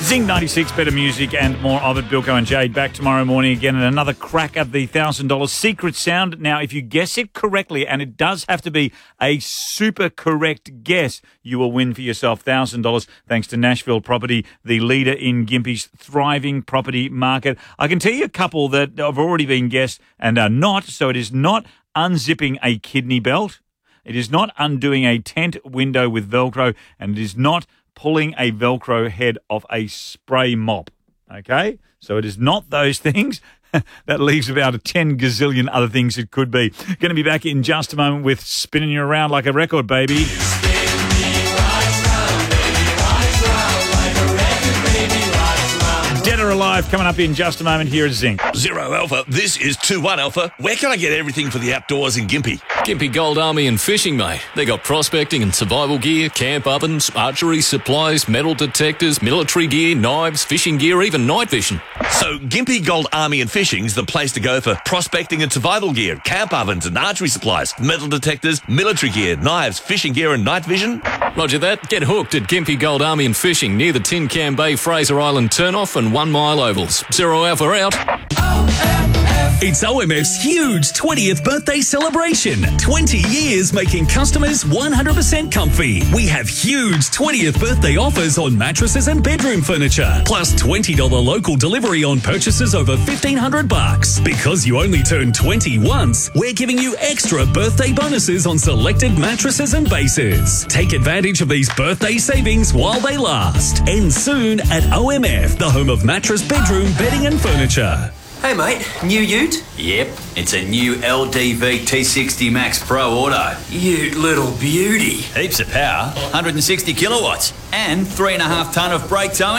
Zing 96, better music and more of it. Bilko and Jade back tomorrow morning again and another crack at the $1,000 secret sound. Now, if you guess it correctly, and it does have to be a super correct guess, you will win for yourself $1,000 thanks to Nashville Property, the leader in Gympie's thriving property market. I can tell you a couple that have already been guessed and are not. So it is not unzipping a kidney belt. It is not undoing a tent window with Velcro, and it is not pulling a Velcro head off a spray mop. Okay? So it is not those things. That leaves about 10 gazillion other things it could be. Going to be back in just a moment with Spinning You Around Like a Record, baby. Dead or Alive coming up in just a moment here at Zing. Zero Alpha, this is 2-1 Alpha. Where can I get everything for the outdoors in Gympie? Gympie Gold Army and Fishing, mate. They got prospecting and survival gear, camp ovens, archery supplies, metal detectors, military gear, knives, fishing gear, even night vision. So Gympie Gold Army and Fishing's the place to go for prospecting and survival gear, camp ovens and archery supplies, metal detectors, military gear, knives, fishing gear and night vision. Roger that. Get hooked at Gympie Gold Army and Fishing near the Tin Can Bay Fraser Island turnoff and 1 Mile Ovals. Zero Alpha out. It's OMF's huge 20th birthday celebration. 20 years making customers 100% comfy. We have huge 20th birthday offers on mattresses and bedroom furniture, plus $20 local delivery on purchases over $1,500. Because you only turn 20 once, we're giving you extra birthday bonuses on selected mattresses and bases. Take advantage of these birthday savings while they last. End soon at OMF, the home of mattress, bedroom, bedding and furniture. Hey mate, new ute? Yep, it's a new LDV T60 Max Pro Auto. You little beauty. Heaps of power, 160 kilowatts, and 3.5 tonne of brake towing.